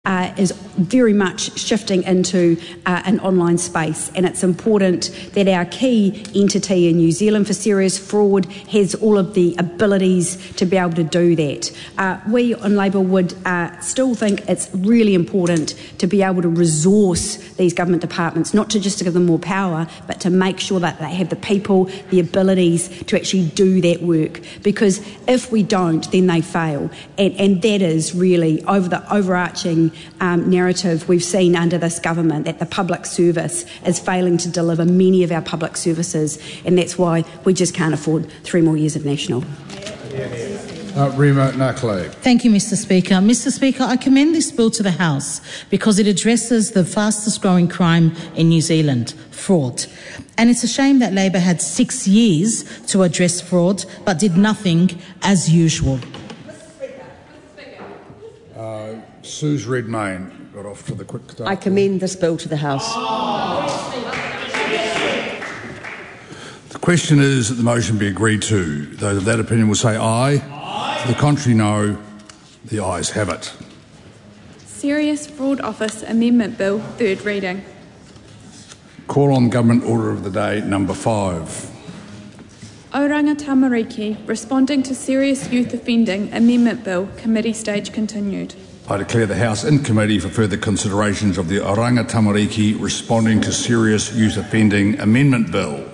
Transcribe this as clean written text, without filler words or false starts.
is very much shifting into an online space, and it's important that our key entity in New Zealand for serious fraud has all of the abilities to be able to do that. We on Labour would still think it's really important to be able to resource these government departments, not to just to give them more power, but to make sure that they have the people, the abilities to actually do that work, because if we don't, then they fail, and that is really over the overarching narrative we've seen under this government, that the public service is failing to deliver many of our public services, and that's why we just can't afford 3 more years of national. Rima Nakley. Thank you, Mr Speaker. Mr Speaker, I commend this bill to the House because it addresses the fastest growing crime in New Zealand, fraud. And it's a shame that Labour had 6 years to address fraud but did nothing as usual. Suze Redmayne got off to the quick start. I commend this bill to the House. The question is that the motion be agreed to. Those of that opinion will say aye. Aye. To the contrary, no. The ayes have it. Serious Fraud Office Amendment Bill, third reading. Call on Government Order of the Day, number 5. Oranga Tamariki, responding to Serious Youth Offending Amendment Bill, committee stage continued. I declare the House in committee for further considerations of the Oranga Tamariki responding to Serious Youth Offending Amendment Bill.